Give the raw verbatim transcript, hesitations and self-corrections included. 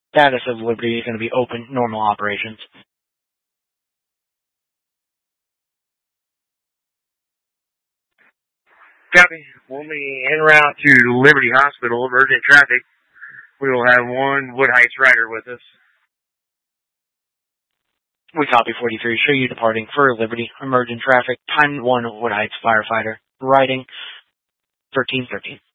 Status of Liberty is going to be open, normal operations. Copy. We'll be en route to Liberty Hospital, emergent traffic. We will have one Wood Heights rider with us. We copy forty-three. Show you departing for Liberty, emergent traffic, time one Wood Heights firefighter, riding thirteen thirteen.